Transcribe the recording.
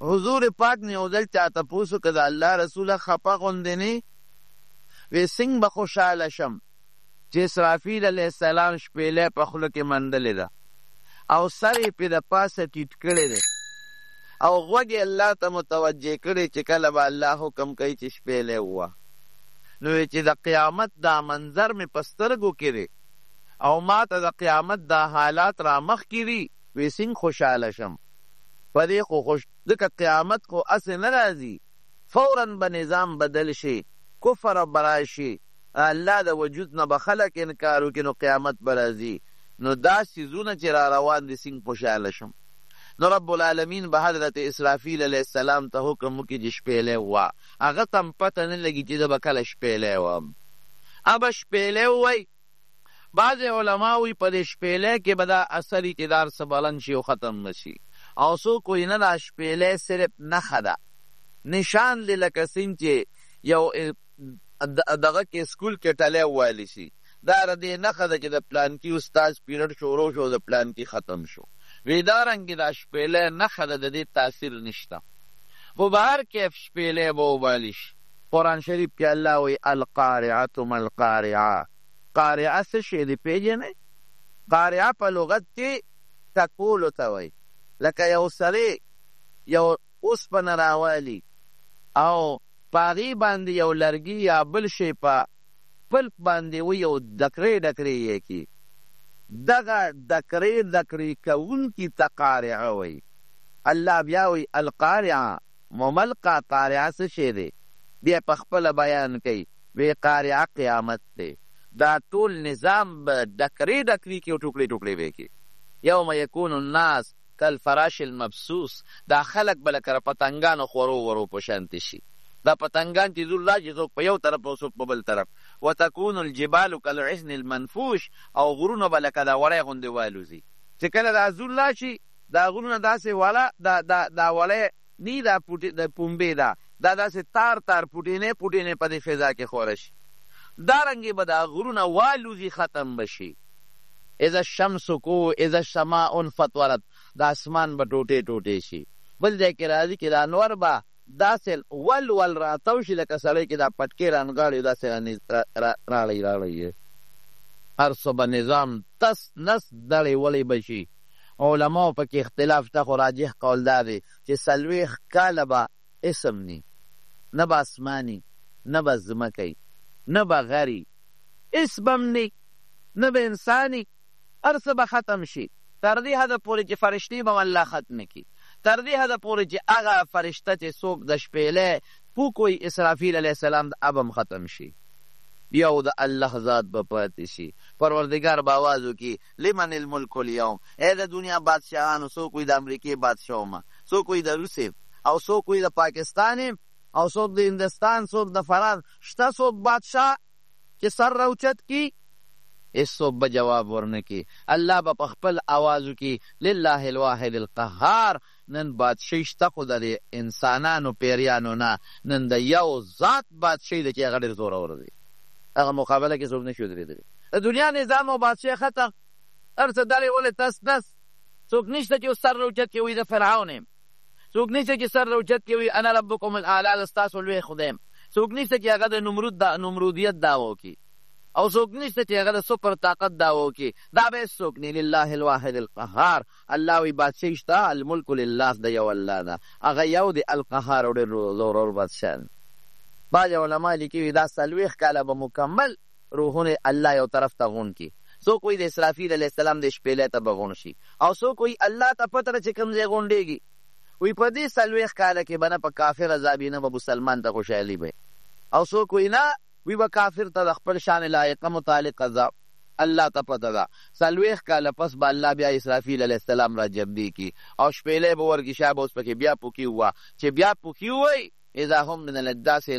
حضور پاک نے اوزل چاہتا پوسو کہ دا اللہ رسول خپا غندنی وی سنگ بخوشحال شم چې اسرافیل علیہ السلام شپیلے پخلو کې مندلی دا او سر پی دا پاسه ټیټ کړی دی او غوږ الله ته متوجه کړی چې کله به الله حکم کوي چې شپیلے ووه نو چې د قیامت دا منظر مې په سترګو کې دی او ما ته د قیامت دا حالات را مخ کړي وی څنګه خوشحاله شم په دې خو خوش ځکه قیامت خو اسې نه راځي فوراً به نظام بدل شي کفر به راشي الله د وجود نه به خلک انکار وکړي نو قیامت به راځي نو دا څیزونه چې را روان دي څنګه خوشحاله شم نو رب العالمین به حضرت اسرافیل علیہ السلام ته حکم وکړي چې شپیلے ووه هغه ته هم پته نه لګي چې زه به کله شپیلے وم ابه شپیلے ووایي بعضې علما وایي په دې شپیلے کې به دا اثر اقتدار څه بلند شي او ختم نشي او څوک وایي نه دا شپیلے صرف نښه ده نشان دی لکه څنګه چې یو دغه کې سکول کې ټلی وویلی شي دا د دې نښه ده چې د پلانکي استاد پیریډ شروع شو د پلانکي ختم شو وی دارنګې دا شپیلے نښه ده د دې تاثیر نشته خو به هر کیف شپیلے به وبالی شي قرآن شریف کې الله وایي القارعة ما القارعه قارعه څه شی دی پیژنئ قارعه په لغت کې ټکولو ته وایي لکه یو سړی یو اوسپنه راوالي او په هغې باندې یو لرګي یا بل شی په پلپ باندې وي یو ډکرې ډکرې یې کي دغه ډکرې کوونکي ته قارعه وایي الله بیا وایي القارعه مملقه قارعه څه شی دی بیا په خپله بیان کوي وی قارعه قیامت دی دا ټول نظام به ډکرې کې ټوکړې ټوکړې به کي یوم یکون الناس کالفراش المبثوث دا خلک به لکه پتنګانو خورو ورو په شانتې شي دا پتنګان چې زور راشي څوک په یو طرف او څوک په بل طرف وتکون الجبال کالعهن المنفوش او غرونه به لکه دا وړی غوندې والوځي چې کله دا زور راشي دا غرونه داسې والا دا وړی نی دا پنبې دا داسې تار پوټینې په دې فضا کې خوره شي دارنګې به دا غرونه والوځي ختم بشي اذا الشمس کو اذا السماء انفطرت دا اسمان به ټوټې شي بل ځای کې راځي چې دا نور به داسې ول راتاو شي لکه سړی کې دا پټکې رانغاړي داسې راړی هر څه به نظام تس نس دړې وړې به شي علماو پکې اختلاف ته خو راجح قول دا دی چې 40 کاله به اسم نی نه به اسماني نه به ځمکی نه به غري اسم هم نی نه به انساني هر څه به ختم شي تر دې حده پورې چې فرشتې به الله ختم کړي تر دې حده پورې چې هغه فرشته چې څوک د شپیلې پوک وي اسرافیل علیه السلام د اب هم ختم شي بیا د الله ذات به پاتې شي پروردګار به آواز وکړي لمن الملک اليوم ای د دنیا بادشاهانو څوک وي د امریکې بادشاه ومه څوک وي د روسیې او څوک وي د پاکستان او څوک د هندوستان څوک د فرانس شته څوک بادشاه چې سر راوچت کړي هېڅوک به جواب ورنه کړي الله به په خپل آواز وکړي لله الواحد القهار نن بادشاهي شته خو د انسانانو پیریانو نه نن د یو ذات بادشاهي ده چې هغه ډېر زورور دی هغه مقابله کې څوک نشي ودرېدلی د دنیا نظام او بادشاهي ختم هر څه دلې ولې تس نس څوک نشته چې سر راوچت کړي وي د فرعون یم څوک نشته چې سر راوچت کړي وي انا ربکم الاعلی ستاسو لوی خدای یم څوک نشته چې هغه د نمرودیت دعوه وکړي او څوک نشته چې هغه د سپر طاقت دعوه وکړي دا به څوک نه لله الواحد القهار الله وی بادشاهي شته الملک لله د یو الله ده هغه یو دی القهار او ډېر زورور بادشاه بعض علما لیکي دا 40 کاله به مکمل روحونه الله یو طرف ته غون کړي څوک وایي د اسرافیل علیه السلام د شپیلې ته به غون شي او څوک وایي الله ته پته ده چې کوم ځای غونډېږي وی په دې 40 کاله کې به نه په کافر عذابي نه به مسلمان ته خوشحالي به او څوک وایي نه وی به کافر ته د خپل شان لایقه متعلق عذاب الله ته پته ده 40 کاله پس به الله بیا اسرافیل علیه السلام را جمدي کی او شپیلې به ورګي شابه اوس پکې بیا پوکي هوا چې بیا پوکي وای اذا هم من الداس